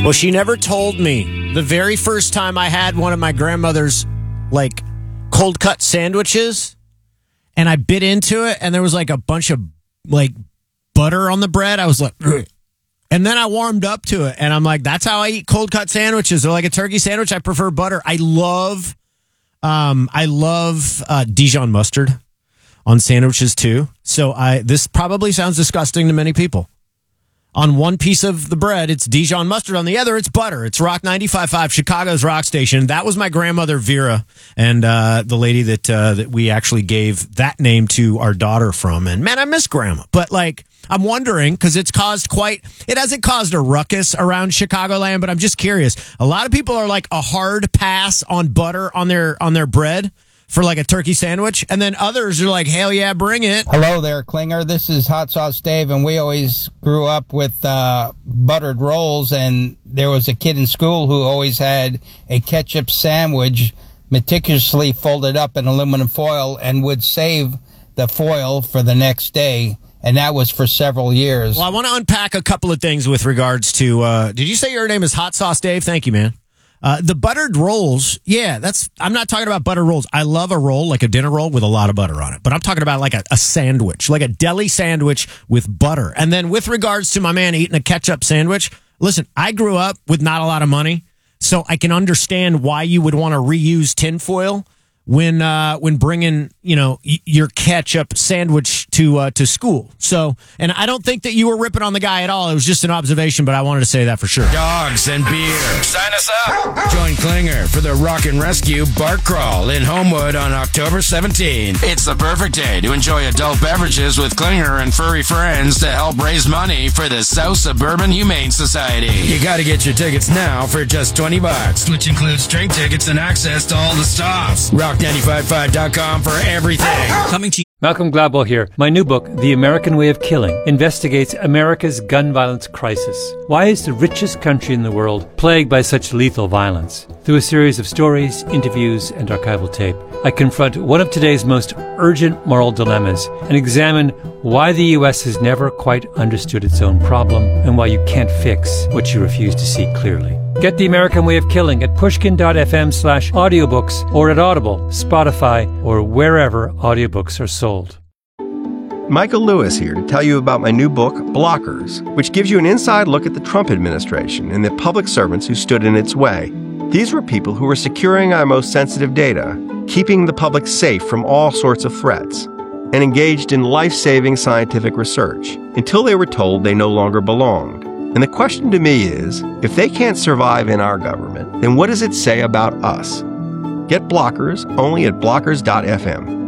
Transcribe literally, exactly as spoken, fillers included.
Well, she never told me. The very first time I had one of my grandmother's, like, cold cut sandwiches, and I bit into it, and there was, like, a bunch of, like, butter on the bread. I was like, ugh. And then I warmed up to it, and I'm like, that's how I eat cold cut sandwiches. They're like a turkey sandwich. I prefer butter. I love, um, I love uh, Dijon mustard on sandwiches, too. So I this probably sounds disgusting to many people. On one piece of the bread, it's Dijon mustard. On the other, it's butter. It's Rock ninety-five point five, Chicago's rock station. That was my grandmother, Vera, and uh, the lady that uh, that we actually gave that name to our daughter from. And, man, I miss Grandma. But, like, I'm wondering, because it's caused quite, it hasn't caused a ruckus around Chicagoland, but I'm just curious. A lot of people are, like, a hard pass on butter on their on their bread for like a turkey sandwich, and then others are like, hell yeah, bring it. Hello there, Klinger. This is Hot Sauce Dave, and we always grew up with uh, buttered rolls, and there was a kid in school who always had a ketchup sandwich meticulously folded up in aluminum foil and would save the foil for the next day, and that was for several years. Well, I want to unpack a couple of things with regards to, uh, did you say your name is Hot Sauce Dave? Thank you, man. Uh, the buttered rolls, yeah, that's, I'm not talking about buttered rolls. I love a roll, like a dinner roll with a lot of butter on it. But I'm talking about like a, a sandwich, like a deli sandwich with butter. And then with regards to my man eating a ketchup sandwich, listen, I grew up with not a lot of money, so I can understand why you would want to reuse tinfoil when uh, when bringing, you know, y- your ketchup sandwich to uh, to school. So, and I don't think that you were ripping on the guy at all. It was just an observation, but I wanted to say that for sure. Dogs and beer. Sign us up. Join Klinger for the Rock and Rescue Bark Crawl in Homewood on October seventeenth. It's the perfect day to enjoy adult beverages with Klinger and furry friends to help raise money for the South Suburban Humane Society. You got to get your tickets now for just twenty bucks, which includes drink tickets and access to all the stops. Rock ninety-five point five dot com for everything. Coming to Malcolm Gladwell here. My new book, The American Way of Killing, investigates America's gun violence crisis. Why is the richest country in the world plagued by such lethal violence? Through a series of stories, interviews, and archival tape, I confront one of today's most urgent moral dilemmas and examine why the U S has never quite understood its own problem and why you can't fix what you refuse to see clearly. Get The American Way of Killing at pushkin.fm slash audiobooks or at Audible, Spotify, or wherever audiobooks are sold. Michael Lewis here to tell you about my new book, Blockers, which gives you an inside look at the Trump administration and the public servants who stood in its way. These were people who were securing our most sensitive data, keeping the public safe from all sorts of threats, and engaged in life-saving scientific research until they were told they no longer belonged. And the question to me is, if they can't survive in our government, then what does it say about us? Get Blockers only at blockers dot f m.